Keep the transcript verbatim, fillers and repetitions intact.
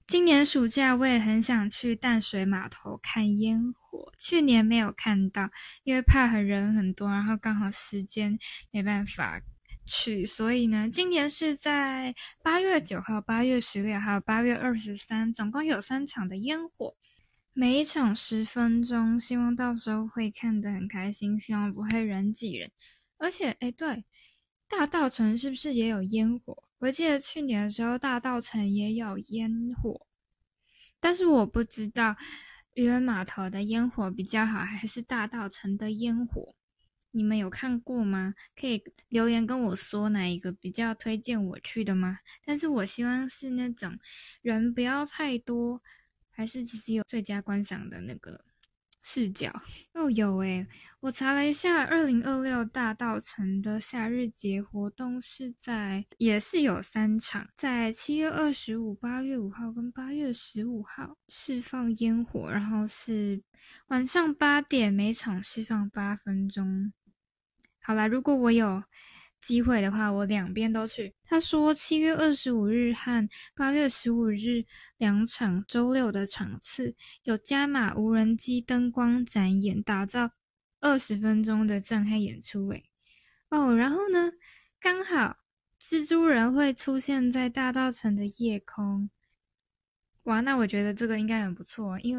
今年暑假我也很想去淡水码头看烟火，去年没有看到，因为怕很人很多，然后刚好时间没办法去，所以呢，今年是在八月九号、八月十六还有八月二十三，总共有三场的烟火，每一场十分钟，希望到时候会看得很开心，希望不会人挤人。而且，诶对，大稻埕是不是也有烟火？我记得去年的时候，大稻埕也有烟火，但是我不知道渔人码头的烟火比较好，还是大稻埕的烟火。你们有看过吗？可以留言跟我说哪一个比较推荐我去的吗？但是我希望是那种人不要太多，还是其实有最佳观赏的那个视角。哦，有诶，我查了一下，二零二六大稻埕的夏日节活动是在，也是有三场，在七月二十五、八月五号跟八月十五号释放烟火，然后是晚上八点，每场释放八分钟。好啦，如果我有机会的话，我两边都去。他说七月二十五日和八月十五日两场周六的场次有加码无人机灯光展演，打造二十分钟的震撼演出诶。哦，然后呢，刚好蜘蛛人会出现在大稻埕的夜空。哇，那我觉得这个应该很不错，因为